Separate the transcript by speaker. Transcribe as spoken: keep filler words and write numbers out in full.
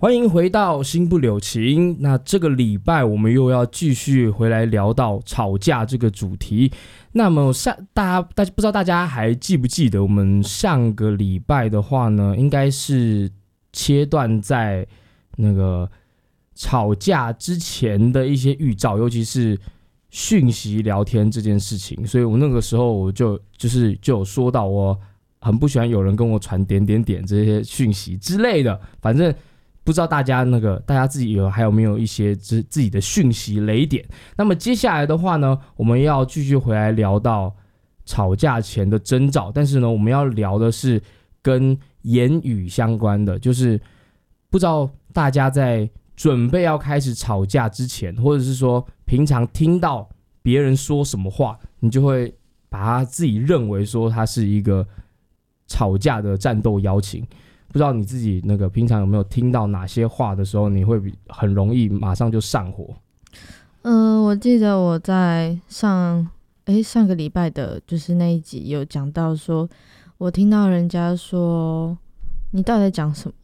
Speaker 1: 欢迎回到心不留情。那这个礼拜我们又要继续回来聊到吵架这个主题。那么上大家大家不知道大家还记不记得，我们上个礼拜的话呢，应该是切断在那个吵架之前的一些预兆，尤其是讯息聊天这件事情。所以我那个时候我就就是就有说到，我很不喜欢有人跟我传点点点这些讯息之类的，反正。不知道大家那个，大家自己有还有没有一些自自己的讯息雷点？那么接下来的话呢，我们要继续回来聊到吵架前的征兆，但是呢，我们要聊的是跟言语相关的，就是不知道大家在准备要开始吵架之前，或者是说平常听到别人说什么话，你就会把他自己认为说他是一个吵架的战斗邀请。不知道你自己那个平常有没有听到哪些话的时候，你会很容易马上就上火？
Speaker 2: 嗯、呃，我记得我在上诶上个礼拜的就是那一集有讲到说，我听到人家说你到底在讲什么，